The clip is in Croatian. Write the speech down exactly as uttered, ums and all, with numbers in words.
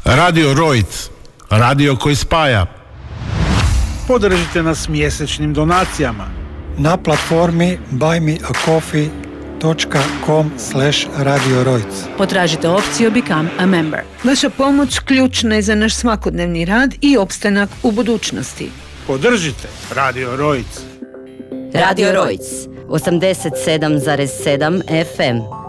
Radio Rojc, radio koji spaja. Podržite nas mjesečnim donacijama na platformi buy me a coffee dot com slash radio rojc. Potražite opciju Become a Member. Vaša pomoć ključna je za naš svakodnevni rad i opstanak u budućnosti. Podržite Radio Rojc. Radio Rojc, osamdeset sedam zarez sedam F M.